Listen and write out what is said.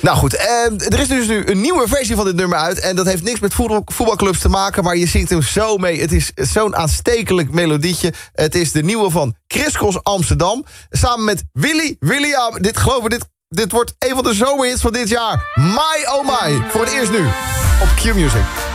Nou goed, er is dus nu een nieuwe versie van dit nummer uit. En dat heeft niks met voetbalclubs te maken, maar je zingt hem zo mee. Het is zo'n aanstekelijk melodietje. Het is de nieuwe van Chris Cross Amsterdam. Samen met William. Dit wordt een van de zomerhits van dit jaar. My oh my. Voor het eerst nu op Q-Music.